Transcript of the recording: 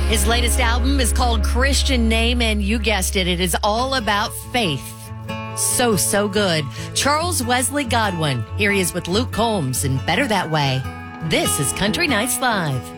His latest album is called Christian Name, and you guessed it, it is all about faith. So good. Charles Wesley Godwin. Here he is with Luke Combs and Better That Way. This is Country Nights Live.